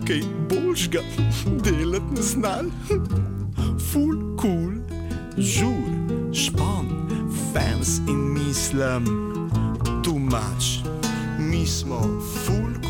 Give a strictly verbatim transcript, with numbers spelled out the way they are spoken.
kaj boljšega delati ne znam. Ful cool, žur, špon, fans in mislim too much. Mi smo ful